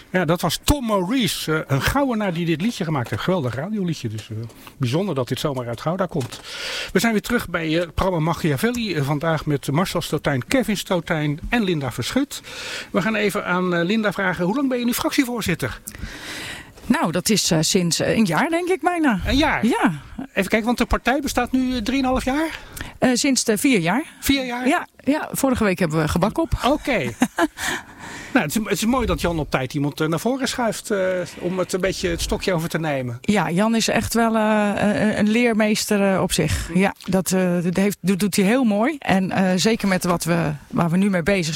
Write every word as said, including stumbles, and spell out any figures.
Ja, dat was Tom Maurice, uh, een Gouwenaar die dit liedje gemaakt heeft. Geweldig radioliedje, dus uh, bijzonder dat dit zomaar uit Gouda komt. We zijn weer terug bij uh, het programma Machiavelli. Uh, vandaag met Marcel Stotijn, Kevin Stotijn en Linda Verschut. We gaan even aan uh, Linda vragen, hoe lang ben je nu fractievoorzitter? Nou, dat is uh, sinds uh, een jaar denk ik bijna. Een jaar? Ja. Even kijken, want de partij bestaat nu drieënhalf jaar? Uh, sinds de vier jaar. Vier jaar? Ja, ja, vorige week hebben we gebak op. Oké. Okay. Nou, het is, het is mooi dat Jan op tijd iemand naar voren schuift uh, om het een beetje het stokje over te nemen. Ja, Jan is echt wel uh, een leermeester uh, op zich. Ja, dat, uh, dat, heeft, dat doet hij heel mooi. En uh, zeker met wat we, waar we nu mee bezig